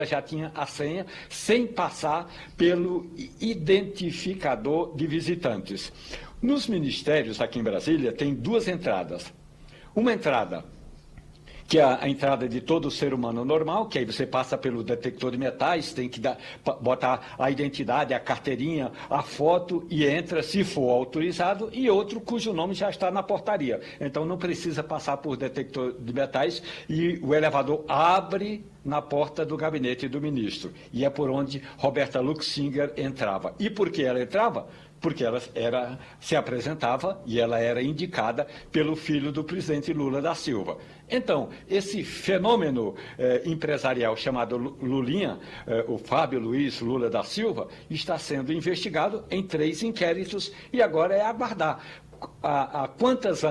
já tinha a senha, sem passar pelo identificador de visitantes. Nos ministérios aqui em Brasília tem duas entradas. Uma entrada que é a entrada de todo ser humano normal, que aí você passa pelo detector de metais, tem que botar a identidade, a carteirinha, a foto e entra, se for autorizado, e outro cujo nome já está na portaria. Então não precisa passar por detector de metais e o elevador abre na porta do gabinete do ministro. E é por onde Roberta Luxinger entrava. E por que ela entrava? Porque ela se apresentava e ela era indicada pelo filho do presidente Lula da Silva. Então, esse fenômeno empresarial chamado Lulinha, o Fábio Luiz Lula da Silva, está sendo investigado em 3 inquéritos e agora é aguardar. A quantas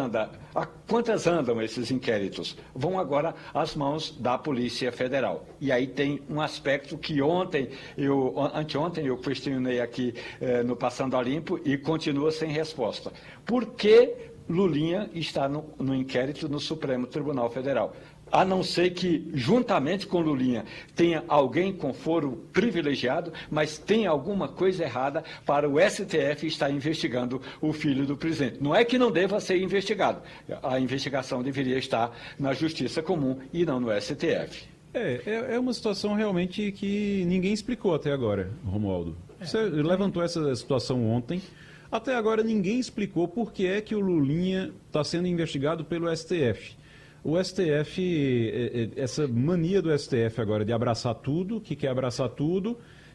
andam esses inquéritos? Vão agora às mãos da Polícia Federal. E aí tem um aspecto que anteontem eu questionei aqui no Passando a Limpo e continua sem resposta. Por que Lulinha está no inquérito no Supremo Tribunal Federal? A não ser que, juntamente com Lulinha, tenha alguém com foro privilegiado, mas tem alguma coisa errada para o STF estar investigando o filho do presidente. Não é que não deva ser investigado. A investigação deveria estar na Justiça Comum e não no STF. É uma situação realmente que ninguém explicou até agora, Romualdo. Você levantou essa situação ontem. Até agora ninguém explicou por que é que o Lulinha está sendo investigado pelo STF. O STF, essa mania do STF agora de abraçar tudo, que quer abraçar tudo,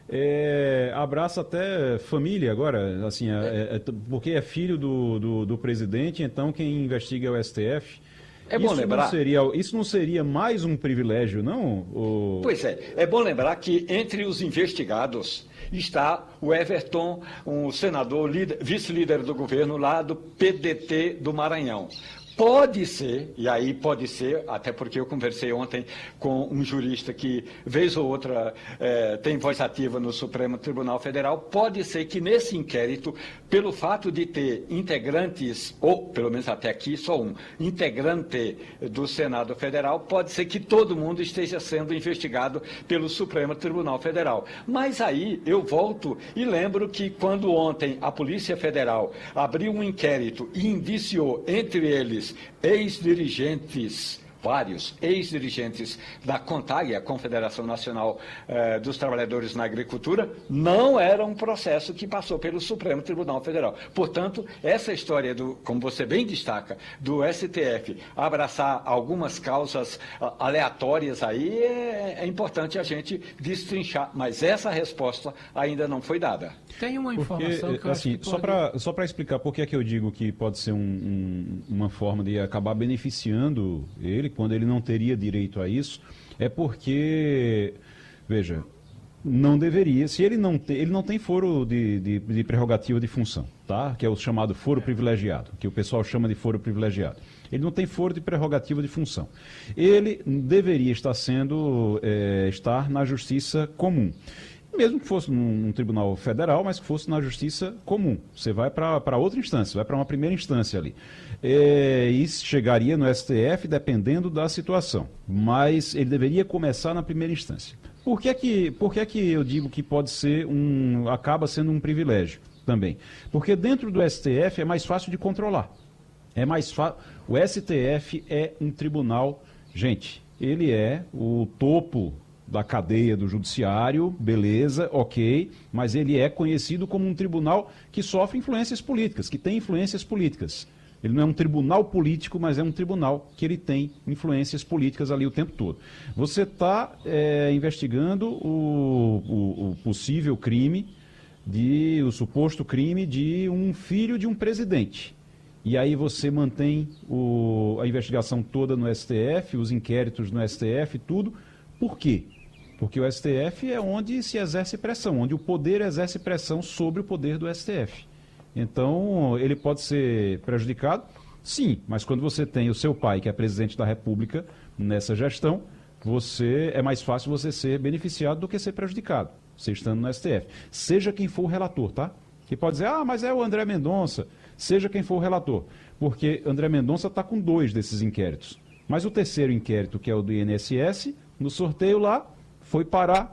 abraça até família agora, assim, porque é filho do presidente, então quem investiga é o STF. É bom lembrar... Isso não seria mais um privilégio, não? Pois é bom lembrar que entre os investigados está o Everton, um senador, vice-líder do governo lá do PDT do Maranhão. Pode ser, e aí pode ser, até porque eu conversei ontem com um jurista que, vez ou outra, tem voz ativa no Supremo Tribunal Federal, pode ser que nesse inquérito, pelo fato de ter integrantes, ou pelo menos até aqui só um, integrante do Senado Federal, pode ser que todo mundo esteja sendo investigado pelo Supremo Tribunal Federal. Mas aí eu volto e lembro que quando ontem a Polícia Federal abriu um inquérito e indiciou, entre eles, ex-dirigentes, vários ex-dirigentes da CONTAG, a Confederação Nacional dos Trabalhadores na Agricultura, não era um processo que passou pelo Supremo Tribunal Federal. Portanto, essa história, como você bem destaca, do STF abraçar algumas causas aleatórias aí, é importante a gente destrinchar, mas essa resposta ainda não foi dada. Tem uma informação que eu assim, acho que pode... Só para explicar por que é que eu digo que pode ser uma forma de acabar beneficiando ele, quando ele não teria direito a isso, é porque, veja, não deveria, se ele não tem foro de prerrogativa de função, tá? Que é o chamado foro privilegiado, que o pessoal chama de foro privilegiado. Ele não tem foro de prerrogativa de função. Ele deveria estar na justiça comum. Mesmo que fosse num tribunal federal, mas que fosse na justiça comum. Você vai para outra instância, vai para uma primeira instância ali. E chegaria no STF dependendo da situação. Mas ele deveria começar na primeira instância. Por que que eu digo que pode ser acaba sendo um privilégio também? Porque dentro do STF é mais fácil de controlar. O STF é um tribunal, gente, ele é o topo da cadeia do judiciário, beleza, ok, mas ele é conhecido como um tribunal que sofre influências políticas, que tem influências políticas. Ele não é um tribunal político, mas é um tribunal que ele tem influências políticas ali o tempo todo. Você está investigando o possível crime, o suposto crime de um filho de um presidente. E aí você mantém a investigação toda no STF, os inquéritos no STF, tudo. Por quê? Porque o STF é onde se exerce pressão, onde o poder exerce pressão sobre o poder do STF. Então, ele pode ser prejudicado? Sim, mas quando você tem o seu pai, que é presidente da República, nessa gestão, é mais fácil você ser beneficiado do que ser prejudicado, você estando no STF. Seja quem for o relator, tá? Que pode dizer, mas é o André Mendonça. Seja quem for o relator, porque André Mendonça está com 2 desses inquéritos. Mas o terceiro inquérito, que é o do INSS, no sorteio lá, foi parar